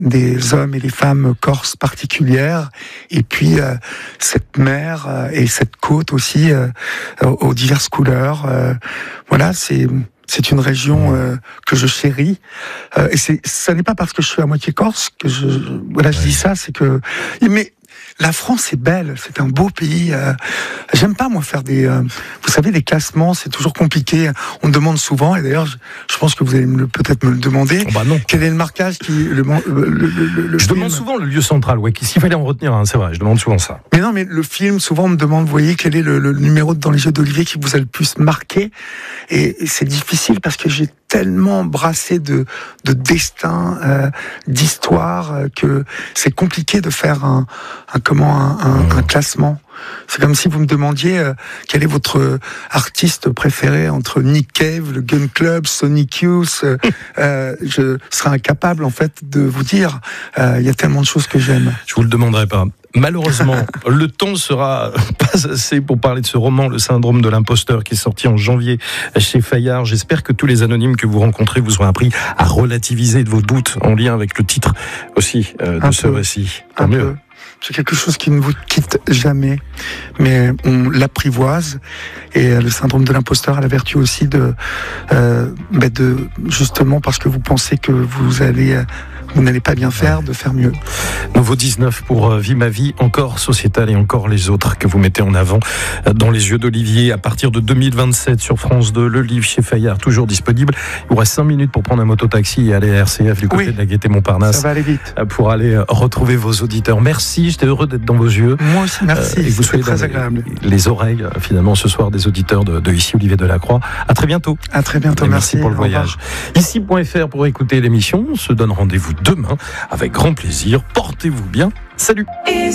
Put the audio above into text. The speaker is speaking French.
des hommes et des femmes corses particulières, et puis cette mer et cette côte aussi aux diverses couleurs. Voilà, c'est une région que je chéris, et ça n'est pas parce que je suis à moitié corse que je dis ça, c'est que mais la France est belle, c'est un beau pays. J'aime pas moi faire vous savez, des classements, c'est toujours compliqué. On me demande souvent, et d'ailleurs, je pense que vous allez peut-être me le demander. Non. Quel est le marquage Je demande souvent le lieu central. Ouais, s'il fallait en retenir, c'est vrai. Je demande souvent ça. Mais non, mais le film, souvent on me demande, vous voyez, quel est le numéro de Dans les yeux d'Olivier qui vous a le plus marqué. Et c'est difficile parce que j'ai tellement brassé de destin, d'histoire, que c'est compliqué de faire un classement. C'est comme si vous me demandiez quel est votre artiste préféré entre Nick Cave, le Gun Club, Sonic Youth. Je serais incapable en fait de vous dire. Il y a tellement de choses que j'aime. Je vous le demanderai pas. Malheureusement, le temps sera pas assez pour parler de ce roman, Le syndrome de l'imposteur, qui est sorti en janvier chez Fayard. J'espère que tous les anonymes que vous rencontrez vous ont appris à relativiser de vos doutes en lien avec le titre aussi de ce récit. Tant mieux. C'est quelque chose qui ne vous quitte jamais, mais on l'apprivoise. Et le syndrome de l'imposteur a la vertu aussi de justement parce que vous pensez que vous n'allez pas bien faire, de faire mieux. Nouveau 19 pour Vie ma vie, encore sociétal et encore les autres que vous mettez en avant dans les yeux d'Olivier à partir de 2027 sur France 2. Le livre chez Fayard, toujours disponible. Il vous reste 5 minutes pour prendre un mototaxi et aller à RCF du côté de la Gaîté-Montparnasse. Ça va aller vite. Pour aller retrouver vos auditeurs. Merci, j'étais heureux d'être dans vos yeux. Moi aussi, merci. Et vous soyez très agréable. Les oreilles, finalement, ce soir des auditeurs de ici, Olivier Delacroix. À très bientôt. À très bientôt, merci pour le voyage. Ici.fr pour écouter l'émission. On se donne rendez-vous demain avec grand plaisir. Portez-vous bien. Salut.